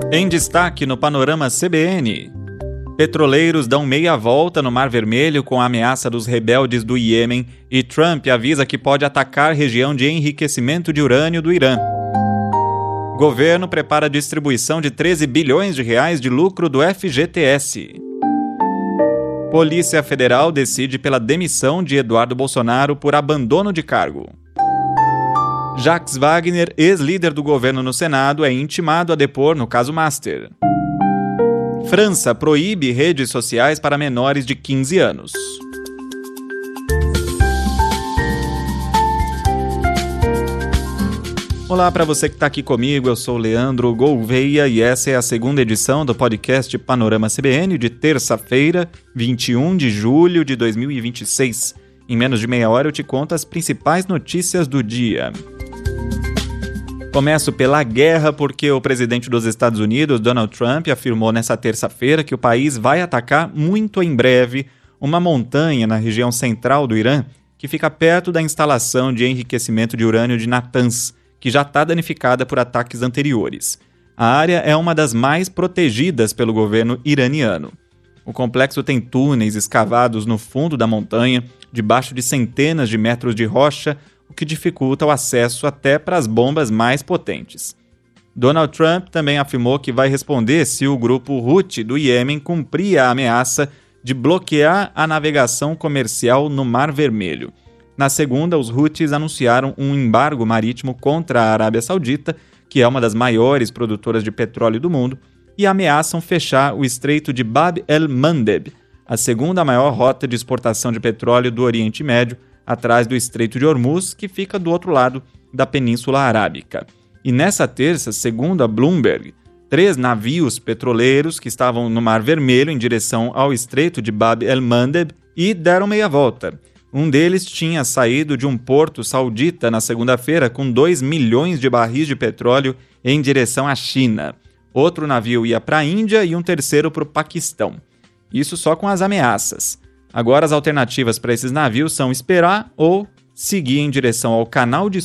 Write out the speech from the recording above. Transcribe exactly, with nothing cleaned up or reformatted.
Em destaque no Panorama C B N, petroleiros dão meia volta no Mar Vermelho com a ameaça dos rebeldes do Iêmen e Trump avisa que pode atacar região de enriquecimento de urânio do Irã. Governo prepara a distribuição de treze bilhões de reais de lucro do F G T S. Polícia Federal decide pela demissão de Eduardo Bolsonaro por abandono de cargo. Jacques Wagner, ex-líder do governo no Senado, é intimado a depor no caso Master. França proíbe redes sociais para menores de quinze anos. Olá para você que está aqui comigo, eu sou Leandro Gouveia e essa é a segunda edição do podcast Panorama C B N de terça-feira, vinte e um de julho de dois mil e vinte e seis. Em menos de meia hora eu te conto as principais notícias do dia. Começo pela guerra porque o presidente dos Estados Unidos, Donald Trump, afirmou nesta terça-feira que o país vai atacar muito em breve uma montanha na região central do Irã que fica perto da instalação de enriquecimento de urânio de Natanz, que já está danificada por ataques anteriores. A área é uma das mais protegidas pelo governo iraniano. O complexo tem túneis escavados no fundo da montanha, debaixo de centenas de metros de rocha, o que dificulta o acesso até para as bombas mais potentes. Donald Trump também afirmou que vai responder se o grupo Houthi do Iêmen cumprir a ameaça de bloquear a navegação comercial no Mar Vermelho. Na segunda, os Houthis anunciaram um embargo marítimo contra a Arábia Saudita, que é uma das maiores produtoras de petróleo do mundo, e ameaçam fechar o Estreito de Bab el-Mandeb, a segunda maior rota de exportação de petróleo do Oriente Médio, atrás do Estreito de Hormuz, que fica do outro lado da Península Arábica. E nessa terça, segundo a Bloomberg, três navios petroleiros que estavam no Mar Vermelho em direção ao Estreito de Bab el-Mandeb e deram meia volta. Um deles tinha saído de um porto saudita na segunda-feira com dois milhões de barris de petróleo em direção à China. Outro navio ia para a Índia e um terceiro para o Paquistão. Isso só com as ameaças. Agora as alternativas para esses navios são esperar ou seguir em direção ao Canal de